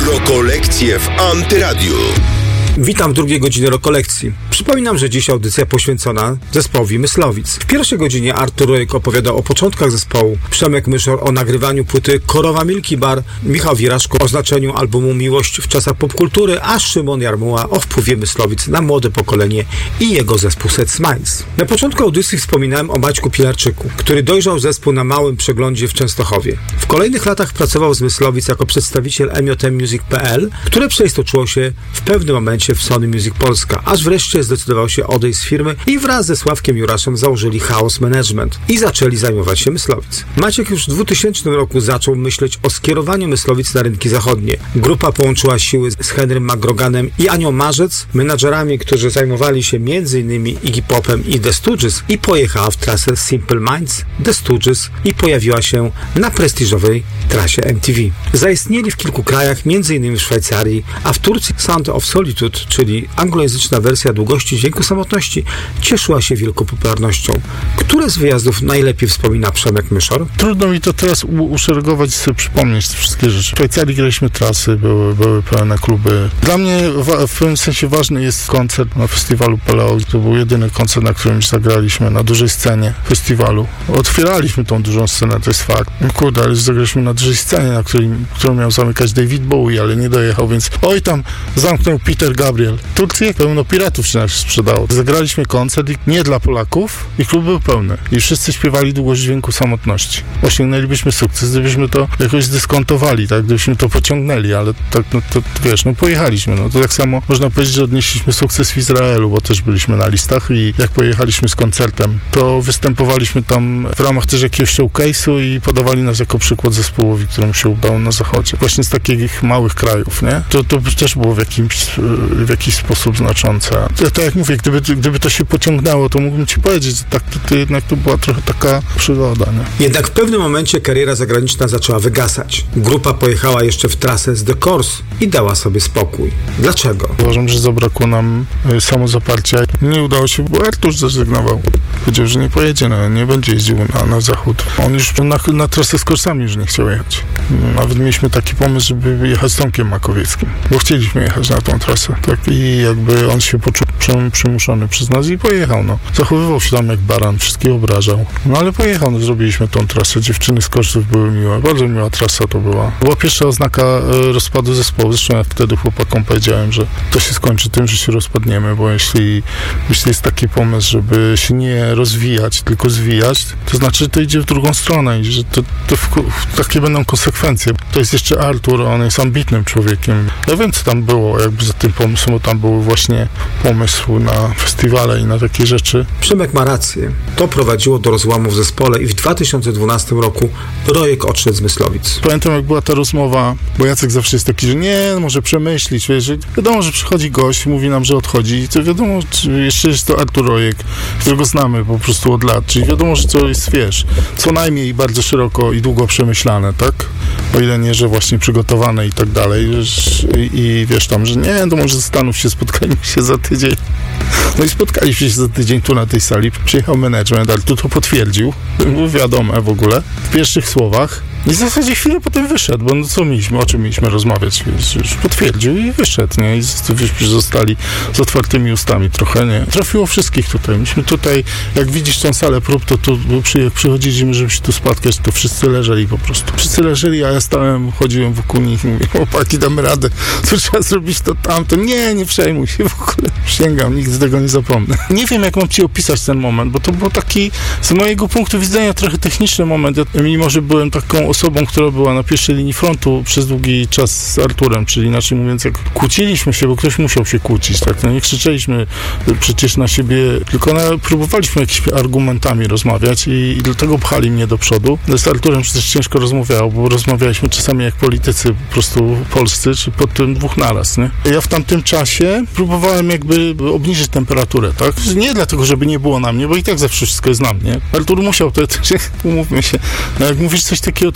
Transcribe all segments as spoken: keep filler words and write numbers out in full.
Rokolekcje w Antyradiu. Witam w drugiej godzinie Rokolekcji. Przypominam, że dziś audycja poświęcona zespołowi Myslowic. W pierwszej godzinie Artur Rojek opowiada o początkach zespołu, Przemek Myszor o nagrywaniu płyty Korowa Milky Bar, Michał Wiraszko o znaczeniu albumu Miłość w czasach popkultury, a Szymon Jarmuła o wpływie Myslowic na młode pokolenie i jego zespół Set Smiles. Na początku audycji wspominałem o Maćku Pilarczyku, który dojrzał zespół na małym przeglądzie w Częstochowie. W kolejnych latach pracował z Myslowic jako przedstawiciel M J M Music kropka P L, które przeistoczyło się w pewnym momencie w Sony Music Polska, aż wreszcie zdecydował się odejść z firmy i wraz ze Sławkiem Juraszem założyli Chaos Management i zaczęli zajmować się Myslowic. Maciek już w dwutysięcznym roku zaczął myśleć o skierowaniu Myslowic na rynki zachodnie. Grupa połączyła siły z Henrym McGroganem i Anią Marzec, menadżerami, którzy zajmowali się m.in. Iggy Popem i The Stooges, i pojechała w trasę Simple Minds, The Stooges i pojawiła się na prestiżowej trasie M T V. Zaistnieli w kilku krajach, m.in. w Szwajcarii, a w Turcji Sound of Solitude, czyli anglojęzyczna wersja Długości Dźwięku Samotności, cieszyła się wielką popularnością. Które z wyjazdów najlepiej wspomina Przemek Myszor? Trudno mi to teraz u- uszeregować i sobie przypomnieć te wszystkie rzeczy. W Szwajcarii graliśmy trasy, były, były pełne kluby. Dla mnie wa- w pewnym sensie ważny jest koncert na festiwalu Paleo. To był jedyny koncert, na którym zagraliśmy na dużej scenie festiwalu. Otwieraliśmy tą dużą scenę, to jest fakt. No kurde, ale zagraliśmy na dużej scenie, na której, którą miał zamykać David Bowie, ale nie dojechał, więc oj tam zamknął Peter Gabriel. Turcję pełno piratów się sprzedało. Zagraliśmy koncert i nie dla Polaków i klub był pełny. I wszyscy śpiewali Długość Dźwięku Samotności. Osiągnęlibyśmy sukces, gdybyśmy to jakoś zdyskontowali, tak? Gdybyśmy to pociągnęli, ale tak, no to wiesz, no pojechaliśmy. No to tak samo można powiedzieć, że odnieśliśmy sukces w Izraelu, bo też byliśmy na listach i jak pojechaliśmy z koncertem, to występowaliśmy tam w ramach też jakiegoś showcase'u i podawali nas jako przykład zespołowi, którym się udało na zachodzie. Właśnie z takich małych krajów, nie? To, to też było w jakimś, w jakiś sposób znaczące. To, to jak mówię, gdyby, gdyby to się pociągnęło, to mógłbym ci powiedzieć, że tak, to, to jednak to była trochę taka przygoda, nie? Jednak w pewnym momencie kariera zagraniczna zaczęła wygasać. Grupa pojechała jeszcze w trasę z The Course i dała sobie spokój. Dlaczego? Uważam, że zabrakło nam y, samozaparcia. Nie udało się, bo Artur zrezygnował. Powiedział, że nie pojedzie, no, nie będzie jeździł na, na zachód. On już na, na trasę z Corsami już nie chciał jechać. Nawet mieliśmy taki pomysł, żeby jechać z Tomkiem Makowieckim, bo chcieliśmy jechać na tą trasę. Tak? I jakby on się poczuł przymuszony przez nas i pojechał. No. Zachowywał się tam jak baran, wszystkich obrażał. No ale pojechał, no, zrobiliśmy tą trasę. Dziewczyny z Korsów były miłe. Bardzo miła trasa to była. Była pierwsza oznaka e, rozpadu zespołu. Zresztą ja wtedy chłopakom powiedziałem, że to się skończy tym, że się rozpadniemy, bo jeśli, jeśli jest taki pomysł, żeby się nie rozwijać, tylko zwijać, to znaczy, że to idzie w drugą stronę i że to, to w, w, takie będą konsekwencje. To jest jeszcze Artur, on jest ambitnym człowiekiem. Ja wiem, co tam było jakby za tym pomysłem, bo tam był właśnie pomysł na festiwale i na takie rzeczy. Przemek ma rację. To prowadziło do rozłamu w zespole i w dwa tysiące dwunastym roku Rojek odszedł z Myslowic. Pamiętam, jak była ta rozmowa, bo Jacek zawsze jest taki, że nie, może przemyślić, wiesz, że wiadomo, że przychodzi gość, mówi nam, że odchodzi i to wiadomo, jeszcze jest to Artur Rojek, którego znamy po prostu od lat, czyli wiadomo, że to jest, wiesz, co najmniej bardzo szeroko i długo przemyślane, tak? O ile nie, że właśnie przygotowane i tak dalej. I, i wiesz tam, że nie, to może zastanów się, spotkajmy się za tydzień. No i spotkaliśmy się za tydzień tu na tej sali. Przyjechał management, ale tu to potwierdził. Było wiadome w ogóle. W pierwszych słowach. I w zasadzie chwilę potem wyszedł, bo no co mieliśmy, o czym mieliśmy rozmawiać, więc już potwierdził i wyszedł, nie? I wiesz, zostali z otwartymi ustami trochę, nie? Trafiło wszystkich tutaj. Myśmy tutaj, jak widzisz tą salę prób, to tu przy, jak przychodziliśmy, żeby się tu spotkać, to wszyscy leżeli po prostu. Wszyscy leżeli, a ja stałem, chodziłem wokół nich i mówię, chłopaki, damy radę, co trzeba zrobić, to tamto. Nie, nie przejmuj się w ogóle. Przysięgam, nigdy tego nie zapomnę. Nie wiem, jak mam ci opisać ten moment, bo to był taki, z mojego punktu widzenia, trochę techniczny moment. Ja, mimo że byłem taką osobą, która była na pierwszej linii frontu przez długi czas z Arturem, czyli inaczej mówiąc, jak kłóciliśmy się, bo ktoś musiał się kłócić, tak? No nie krzyczeliśmy przecież na siebie, tylko na, próbowaliśmy jakimiś argumentami rozmawiać i, i dlatego pchali mnie do przodu. Z Arturem przecież ciężko rozmawiało, bo rozmawialiśmy czasami jak politycy po prostu polscy, czy pod tym dwóch naraz, nie? Ja w tamtym czasie próbowałem jakby obniżyć temperaturę, tak? Nie dlatego, żeby nie było na mnie, bo i tak zawsze wszystko jest na mnie. Artur musiał, to, to umówmy się. No jak mówisz coś takiego, to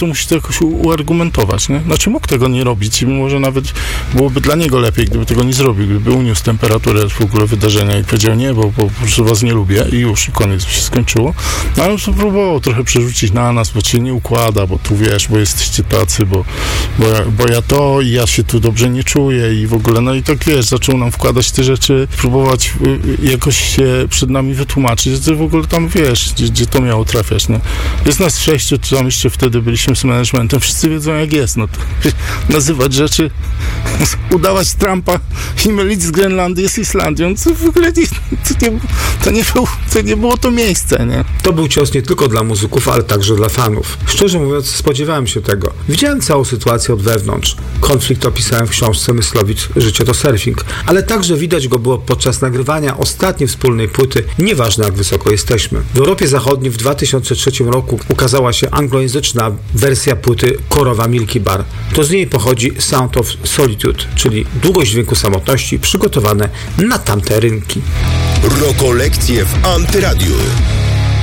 musi to jakoś u- uargumentować, nie? Znaczy mógł tego nie robić i może nawet byłoby dla niego lepiej, gdyby tego nie zrobił, gdyby uniósł temperaturę w ogóle wydarzenia i powiedział nie, bo, bo po prostu was nie lubię i już, i koniec, się skończyło. No ale on próbował trochę przerzucić na nas, bo się nie układa, bo tu wiesz, bo jesteście tacy, bo, bo, ja, bo ja to i ja się tu dobrze nie czuję i w ogóle, no i tak wiesz, zaczął nam wkładać te rzeczy, próbować y, jakoś się przed nami wytłumaczyć, że w ogóle tam wiesz, gdzie, gdzie to miało trafiać, nie? Jest nas sześciu, czy tam jeszcze wtedy byliśmy z managementem, wszyscy wiedzą jak jest, no to nazywać rzeczy, udawać Trumpa i mylić z Grenlandii z Islandią, co w ogóle nie, to, nie, to, nie był, to nie było to miejsce, nie? To był cios nie tylko dla muzyków, ale także dla fanów. Szczerze mówiąc, spodziewałem się tego. Widziałem całą sytuację od wewnątrz. Konflikt opisałem w książce Myslowic Życie to surfing, ale także widać go było podczas nagrywania ostatniej wspólnej płyty, nieważne jak wysoko jesteśmy. W Europie Zachodniej w dwa tysiące trzecim roku ukazała się anglojęzyczna wersja płyty Korowa Milky Bar. To z niej pochodzi Sound of Solitude, czyli długość dźwięku samotności przygotowane na tamte rynki. Rokolekcje w Antyradiu.